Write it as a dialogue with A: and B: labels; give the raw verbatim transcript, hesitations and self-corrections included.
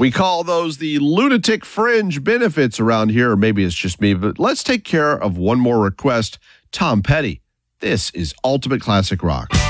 A: We call those the lunatic fringe benefits around here, or maybe it's just me, but let's take care of one more request. Tom Petty, this is Ultimate Classic Rock.